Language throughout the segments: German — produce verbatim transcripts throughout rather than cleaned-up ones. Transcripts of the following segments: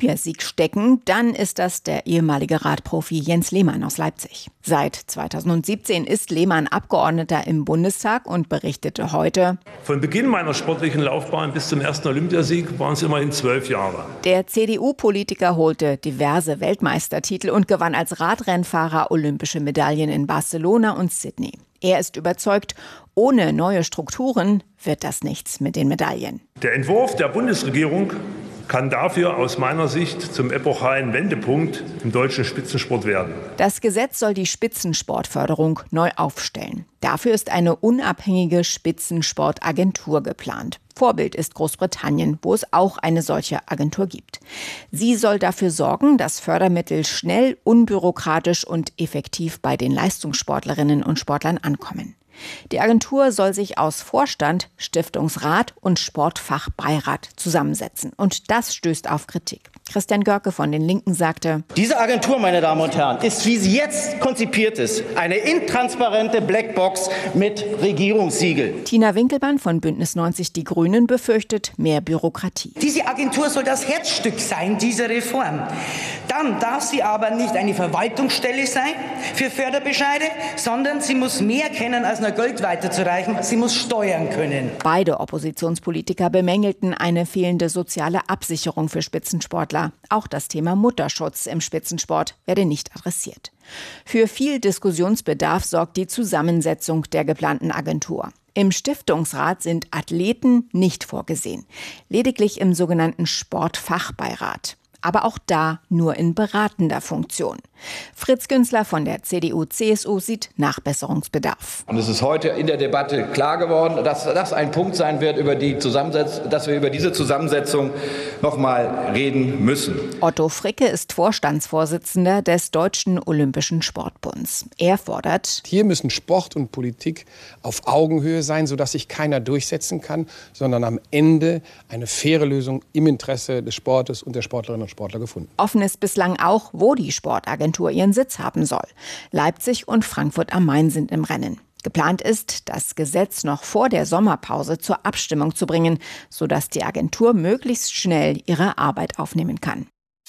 Olympiasieg stecken, dann ist das der ehemalige Radprofi Jens Lehmann aus Leipzig. Seit zweitausendsiebzehn ist Lehmann Abgeordneter im Bundestag und berichtete heute: Von Beginn meiner sportlichen Laufbahn bis zum ersten Olympiasieg waren es immerhin zwölf Jahre. Der C D U-Politiker holte diverse Weltmeistertitel und gewann als Radrennfahrer olympische Medaillen in Barcelona und Sydney. Er ist überzeugt, ohne neue Strukturen wird das nichts mit den Medaillen. Der Entwurf der Bundesregierung kann dafür aus meiner Sicht zum epochalen Wendepunkt im deutschen Spitzensport werden. Das Gesetz soll die Spitzensportförderung neu aufstellen. Dafür ist eine unabhängige Spitzensportagentur geplant. Vorbild ist Großbritannien, wo es auch eine solche Agentur gibt. Sie soll dafür sorgen, dass Fördermittel schnell, unbürokratisch und effektiv bei den Leistungssportlerinnen und Sportlern ankommen. Die Agentur soll sich aus Vorstand, Stiftungsrat und Sportfachbeirat zusammensetzen. Und das stößt auf Kritik. Christian Görke von den Linken sagte: Diese Agentur, meine Damen und Herren, ist, wie sie jetzt konzipiert ist, eine intransparente Blackbox mit Regierungssiegel. Tina Winkelmann von Bündnis neunzig Die Grünen befürchtet mehr Bürokratie. Diese Agentur soll das Herzstück sein dieser Reform. Dann darf sie aber nicht eine Verwaltungsstelle sein für Förderbescheide, sondern sie muss mehr kennen als nur Geld weiterzureichen. Sie muss steuern können. Beide Oppositionspolitiker bemängelten eine fehlende soziale Absicherung für Spitzensportler. Auch das Thema Mutterschutz im Spitzensport werde nicht adressiert. Für viel Diskussionsbedarf sorgt die Zusammensetzung der geplanten Agentur. Im Stiftungsrat sind Athleten nicht vorgesehen, lediglich im sogenannten Sportfachbeirat. Aber auch da nur in beratender Funktion. Fritz Günzler von der C D U C S U sieht Nachbesserungsbedarf. Und es ist heute in der Debatte klar geworden, dass das ein Punkt sein wird, über die Zusammensetzung, dass wir über diese Zusammensetzung noch mal reden müssen. Otto Fricke ist Vorstandsvorsitzender des Deutschen Olympischen Sportbunds. Er fordert: Hier müssen Sport und Politik auf Augenhöhe sein, sodass sich keiner durchsetzen kann, sondern am Ende eine faire Lösung im Interesse des Sportes und der Sportlerinnen und Sportler gefunden. Offen ist bislang auch, wo die Sportagentur ihren Sitz haben soll. Leipzig und Frankfurt am Main sind im Rennen. Geplant ist, das Gesetz noch vor der Sommerpause zur Abstimmung zu bringen, sodass die Agentur möglichst schnell ihre Arbeit aufnehmen kann.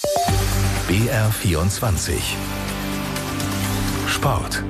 B R vierundzwanzig Sport.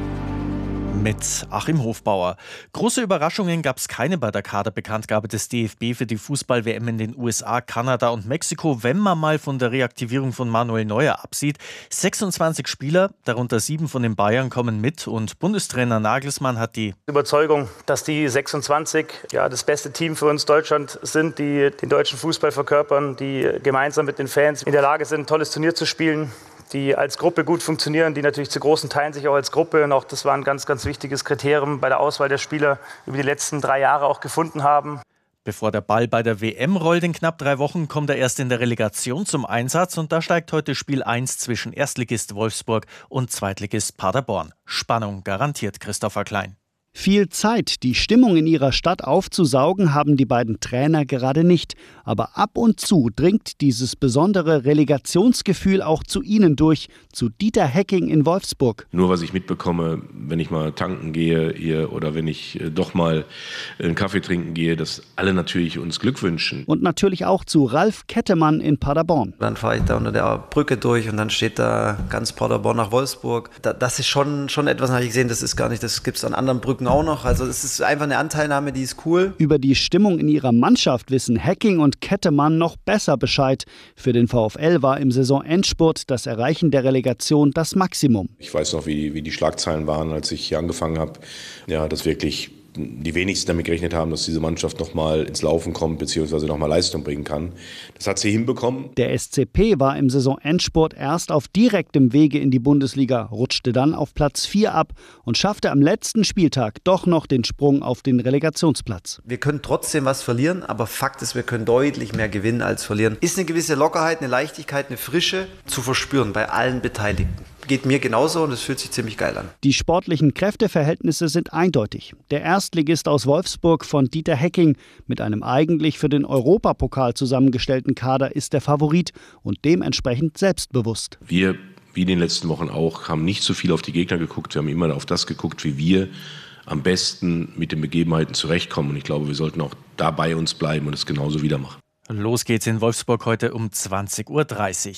Mit Achim Hofbauer. Große Überraschungen gab es keine bei der Kaderbekanntgabe des D F B für die Fußball-W M in den U S A, Kanada und Mexiko, wenn man mal von der Reaktivierung von Manuel Neuer absieht. sechsundzwanzig Spieler, darunter sieben von den Bayern, kommen mit und Bundestrainer Nagelsmann hat die Überzeugung, dass die sechsundzwanzig ja, das beste Team für uns Deutschland sind, die den deutschen Fußball verkörpern, die gemeinsam mit den Fans in der Lage sind, ein tolles Turnier zu spielen, die als Gruppe gut funktionieren, die natürlich zu großen Teilen sich auch als Gruppe, und auch das war ein ganz, ganz wichtiges Kriterium bei der Auswahl der Spieler, über die letzten drei Jahre auch gefunden haben. Bevor der Ball bei der W M rollt in knapp drei Wochen, kommt er erst in der Relegation zum Einsatz und da steigt heute Spiel eins zwischen Erstligist Wolfsburg und Zweitligist Paderborn. Spannung garantiert, Christopher Klein. Viel Zeit, die Stimmung in ihrer Stadt aufzusaugen, haben die beiden Trainer gerade nicht. Aber ab und zu dringt dieses besondere Relegationsgefühl auch zu ihnen durch, zu Dieter Hecking in Wolfsburg. Nur was ich mitbekomme, wenn ich mal tanken gehe hier oder wenn ich doch mal einen Kaffee trinken gehe, dass alle natürlich uns Glück wünschen. Und natürlich auch zu Ralf Kettemann in Paderborn. Dann fahre ich da unter der Brücke durch und dann steht da ganz Paderborn nach Wolfsburg. Das ist schon, schon etwas, habe ich gesehen, das ist gar nicht, das gibt es an anderen Brücken auch noch. Also es ist einfach eine Anteilnahme, die ist cool. Über die Stimmung in ihrer Mannschaft wissen Hecking und Kettemann noch besser Bescheid. Für den VfL war im Saisonendspurt das Erreichen der Relegation das Maximum. Ich weiß noch, wie, wie die Schlagzeilen waren, als ich hier angefangen habe. Ja, das wirklich die wenigsten damit gerechnet haben, dass diese Mannschaft noch mal ins Laufen kommt bzw. noch mal Leistung bringen kann. Das hat sie hinbekommen. Der S C P war im Saisonendspurt erst auf direktem Wege in die Bundesliga, rutschte dann auf Platz vier ab und schaffte am letzten Spieltag doch noch den Sprung auf den Relegationsplatz. Wir können trotzdem was verlieren, aber Fakt ist, wir können deutlich mehr gewinnen als verlieren. Ist eine gewisse Lockerheit, eine Leichtigkeit, eine Frische zu verspüren bei allen Beteiligten. Geht mir genauso und es fühlt sich ziemlich geil an. Die sportlichen Kräfteverhältnisse sind eindeutig. Der Erstligist aus Wolfsburg von Dieter Hecking mit einem eigentlich für den Europapokal zusammengestellten Kader ist der Favorit und dementsprechend selbstbewusst. Wir, wie in den letzten Wochen auch, haben nicht so viel auf die Gegner geguckt. Wir haben immer auf das geguckt, wie wir am besten mit den Begebenheiten zurechtkommen. Und ich glaube, wir sollten auch da bei uns bleiben und es genauso wieder machen. Los geht's in Wolfsburg heute um zwanzig Uhr dreißig.